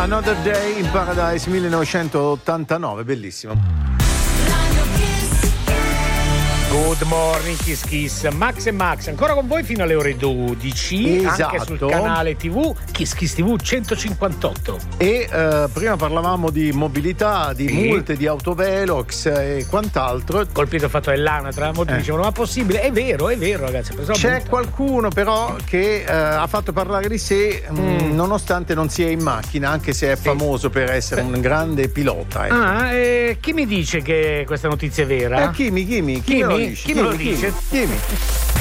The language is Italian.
Another Day in Paradise 1989, bellissimo. Good morning Kiss Kiss, Max e Max ancora con voi fino alle ore 12, esatto. Anche sul canale TV Kiss Kiss TV 158. E prima parlavamo di mobilità, di multe, di autovelox e quant'altro. Colpito il fatto dell'anatra, molti dicevano ma possibile? È vero ragazzi. C'è qualcuno però che ha fatto parlare di sé nonostante non sia in macchina, anche se è famoso per essere un grande pilota. Chi mi dice che questa notizia è vera? Chi me lo dice? Chi me lo dice? Kimi.